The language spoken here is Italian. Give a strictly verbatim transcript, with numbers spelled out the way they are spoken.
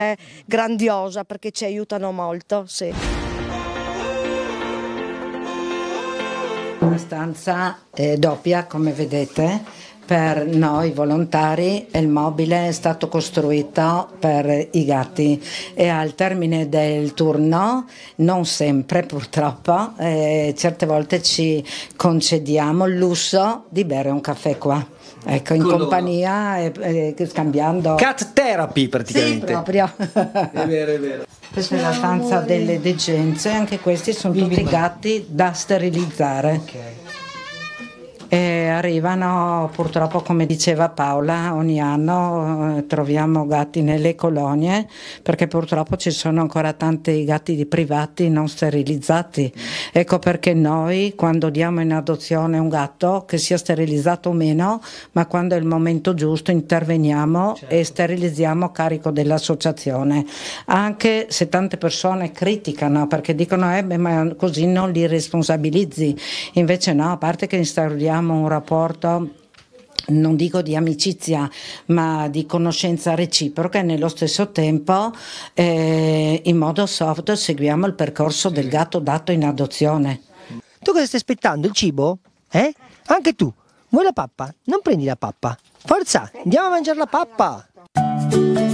è grandiosa perché ci aiutano molto, sì. Una stanza eh, doppia, come vedete, per noi volontari, e il mobile è stato costruito per i gatti e al termine del turno, non sempre purtroppo, eh, certe volte ci concediamo il lusso di bere un caffè qua. Ecco, in Con compagnia e, e scambiando. Cat therapy Sì, praticamente. proprio. È vero, è vero. Questa è la stanza delle degenze, anche questi sono tutti gatti da sterilizzare. Ok. E arrivano purtroppo, come diceva Paola, ogni anno eh, troviamo gatti nelle colonie, perché purtroppo ci sono ancora tanti gatti di privati non sterilizzati. Ecco perché noi, quando diamo in adozione un gatto, che sia sterilizzato o meno, ma quando è il momento giusto interveniamo, certo, e sterilizziamo a carico dell'associazione. Anche se tante persone criticano perché dicono eh beh, ma così non li responsabilizzi, invece no, a parte che instauriamo un rapporto, non dico di amicizia, ma di conoscenza reciproca, e nello stesso tempo eh, in modo soft seguiamo il percorso del gatto dato in adozione. Tu cosa stai aspettando? Il cibo? Eh? Anche tu? Vuoi la pappa? Non prendi la pappa. Forza, andiamo a mangiare la pappa!